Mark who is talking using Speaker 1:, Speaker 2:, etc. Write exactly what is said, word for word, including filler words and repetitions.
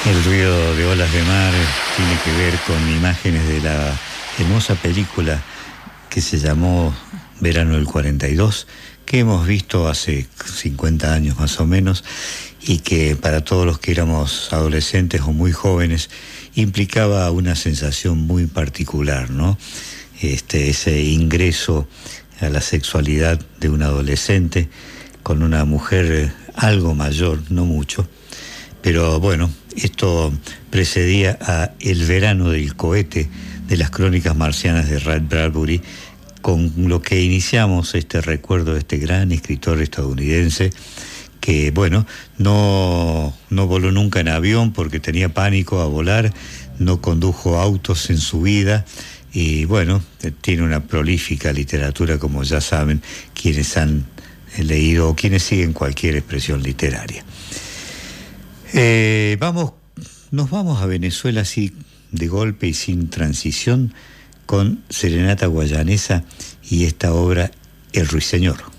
Speaker 1: El ruido de olas de mar tiene que ver con imágenes de la hermosa película que se llamó Verano del cuarenta y dos, que hemos visto hace cincuenta años más o menos, y que para todos los que éramos adolescentes o muy jóvenes implicaba una sensación muy particular, ¿no? Este, ese ingreso a la sexualidad de un adolescente con una mujer algo mayor, no mucho, pero bueno, esto precedía a El verano del cohete de las crónicas marcianas de Ray Bradbury, con lo que iniciamos este recuerdo de este gran escritor estadounidense que, bueno, no, no voló nunca en avión porque tenía pánico a volar, no condujo autos en su vida y, bueno, tiene una prolífica literatura, como ya saben quienes han leído o quienes siguen cualquier expresión literaria. Eh, vamos, nos vamos a Venezuela así de golpe y sin transición con Serenata Guayanesa y esta obra El Ruiseñor.